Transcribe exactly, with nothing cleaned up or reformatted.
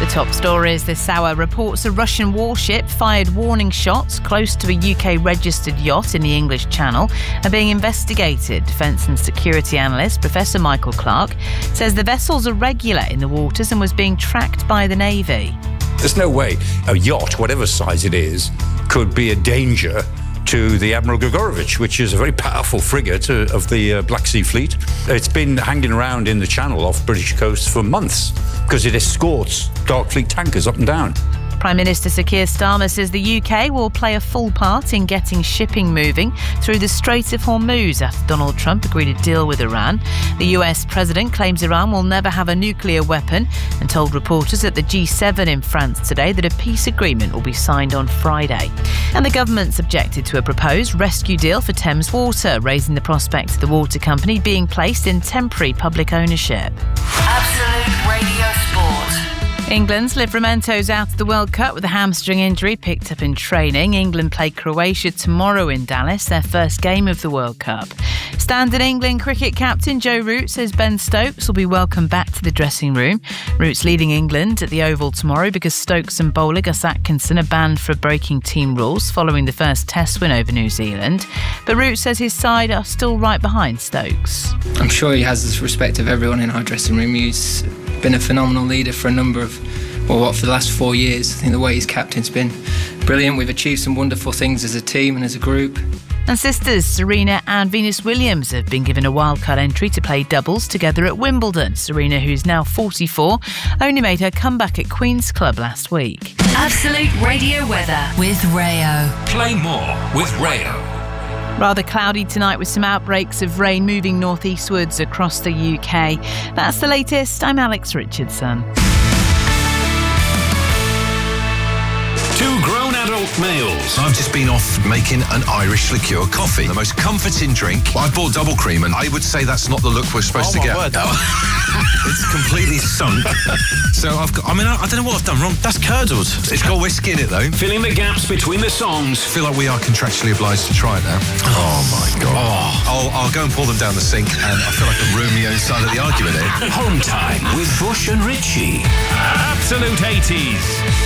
top stories this hour. Reports a Russian warship fired warning shots close to a U K-registered yacht in the English Channel are being investigated. Defence and security analyst Professor Michael Clark says the vessel's irregular in the waters and was being tracked by the Navy. There's no way a yacht, whatever size it is, could be a danger to the Admiral Grigorovich, which is a very powerful frigate uh, of the uh, Black Sea Fleet. It's been hanging around in the Channel off British coast for months because it escorts Dark Fleet tankers up and down. Prime Minister Sir Keir Starmer says the U K will play a full part in getting shipping moving through the Strait of Hormuz after Donald Trump agreed a deal with Iran. The U S president claims Iran will never have a nuclear weapon and told reporters at the G seven in France today that a peace agreement will be signed on Friday. And the government's objected to a proposed rescue deal for Thames Water, raising the prospect of the water company being placed in temporary public ownership. Absolute Radio Sport. England's Livramento's out of the World Cup with a hamstring injury picked up in training. England play Croatia tomorrow in Dallas, their first game of the World Cup. Standard England cricket captain Joe Root says Ben Stokes will be welcomed back to the dressing room. Root's leading England at the Oval tomorrow because Stokes and bowler Gus Atkinson are banned for breaking team rules following the first Test win over New Zealand. But Root says his side are still right behind Stokes. I'm sure he has the respect of everyone in our dressing room. He's been a phenomenal leader for a number of, well, what, for the last four years. I think the way he's captain's been brilliant. We've achieved some wonderful things as a team and as a group. And sisters Serena and Venus Williams have been given a wildcard entry to play doubles together at Wimbledon. Serena, who's now forty-four, only made her comeback at Queen's Club last week. Absolute Radio weather with Rayo. Play more with Rayo. Rather cloudy tonight with some outbreaks of rain moving northeastwards across the U K. That's the latest. I'm Alex Richardson. Two grown adult males. I've just been off making an Irish liqueur coffee. The most comforting drink. I bought double cream and I would say that's not the look we're supposed oh to get. Word. It's completely sunk. So I've got, I mean, I, I don't know what I've done wrong. That's curdled. It's got whiskey in it though. Filling the gaps between the songs. I feel like we are contractually obliged to try it now. Oh my God. Oh. I'll, I'll go and pour them down the sink and I feel like a Romeo side of the argument here. Home time with Bush and Ritchie. Absolute eighties.